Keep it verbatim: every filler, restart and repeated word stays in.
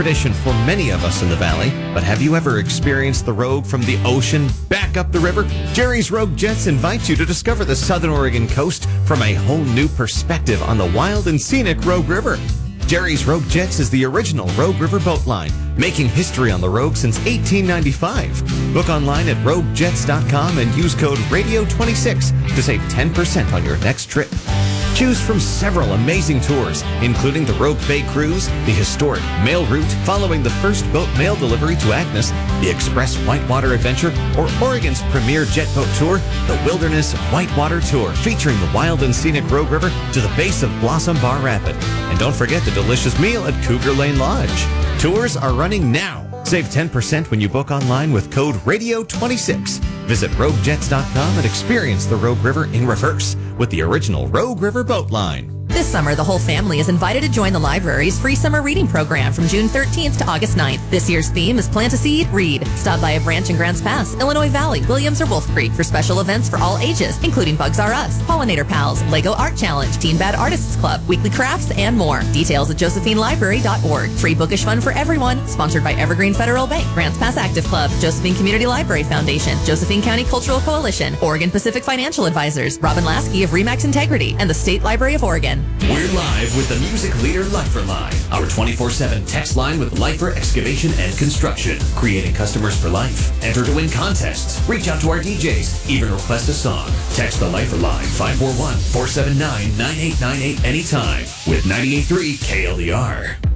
tradition for many of us in the valley, but have you ever experienced the Rogue from the ocean back up the river? Jerry's Rogue Jets invites you to discover the Southern Oregon coast from a whole new perspective on the wild and scenic Rogue River. Jerry's Rogue Jets is the original Rogue River boat line, making history on the Rogue since eighteen ninety-five. Book online at rogue jets dot com and use code radio twenty-six to save ten percent on your next trip. Choose from several amazing tours, including the Rogue Bay Cruise, the historic mail route following the first boat mail delivery to Agnes, the Express Whitewater Adventure, or Oregon's premier jet boat tour, the Wilderness Whitewater Tour, featuring the wild and scenic Rogue River to the base of Blossom Bar Rapid. And don't forget the delicious meal at Cougar Lane Lodge. Tours are running now. Save ten percent when you book online with code radio twenty-six. Visit rogue jets dot com and experience the Rogue River in reverse with the original Rogue River boat line. This summer, the whole family is invited to join the library's free summer reading program from June thirteenth to August ninth. This year's theme is Plant a Seed, Read. Stop by a branch in Grants Pass, Illinois Valley, Williams, or Wolf Creek for special events for all ages, including Bugs R Us, Pollinator Pals, Lego Art Challenge, Teen Bad Artists Club, weekly crafts, and more. Details at josephine library dot org. Free bookish fun for everyone. Sponsored by Evergreen Federal Bank, Grants Pass Active Club, Josephine Community Library Foundation, Josephine County Cultural Coalition, Oregon Pacific Financial Advisors, Robin Lasky of Remax Integrity, and the State Library of Oregon. We're live with the music leader Lifer Line, our twenty-four seven text line with Lifer Excavation and Construction, creating customers for life. Enter to win contests, reach out to our D Js, even request a song. Text the Lifer Line five four one, four seven nine, nine eight nine eight anytime with ninety-eight point three K L D R.